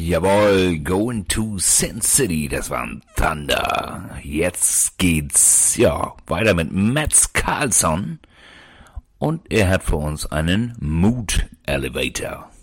Jawohl, Going to Sin City, das war ein Thunder. Jetzt geht's, weiter mit Mats Karlsson und er hat für uns einen Mood Elevator.